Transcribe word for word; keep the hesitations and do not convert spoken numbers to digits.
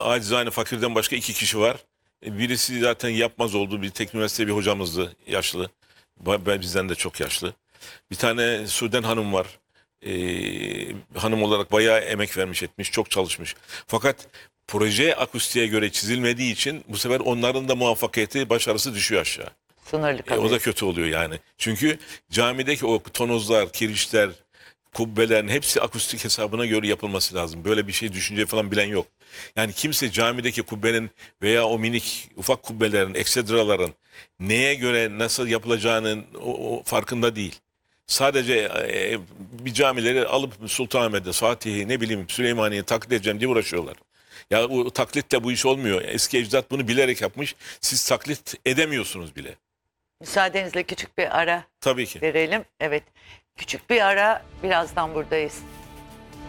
acizane fakirden başka iki kişi var. E, Birisi zaten yapmaz olduğu bir tek üniversite bir hocamızdı, yaşlı. Ba- ben- Bizden de çok yaşlı. Bir tane Suden Hanım var. Ee, hanım olarak bayağı emek vermiş etmiş, çok çalışmış. Fakat proje akustiğe göre çizilmediği için bu sefer onların da muvaffakiyeti, başarısı düşüyor aşağı. Sınırlı E, kalıyor. o da kötü oluyor yani. Çünkü camideki o tonozlar, kirişler, kubbelerin hepsi akustik hesabına göre yapılması lazım. Böyle bir şey düşünce falan bilen yok. Yani kimse camideki kubbenin veya o minik ufak kubbelerin, eksedraların neye göre nasıl yapılacağının o, o farkında değil. Sadece e, bir camileri alıp Sultanahmet'te, Fatih'i, ne bileyim Süleymaniye'yi taklit edeceğim diye uğraşıyorlar. Ya o taklitle bu iş olmuyor. Eski ecdat bunu bilerek yapmış. Siz taklit edemiyorsunuz bile. Müsaadenizle küçük bir ara Tabii ki. verelim. Evet. Küçük bir ara, birazdan buradayız.